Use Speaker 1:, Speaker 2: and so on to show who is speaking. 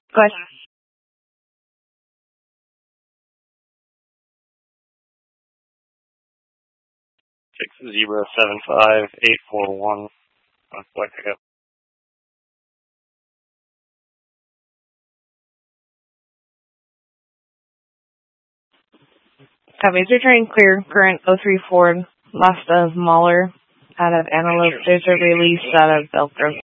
Speaker 1: Go ahead.
Speaker 2: 6075841. Flight pickup.
Speaker 1: Copy. Is returning clear. Current 03 Ford. Lost of Mahler out of Antelope. There's a release out of Velcro.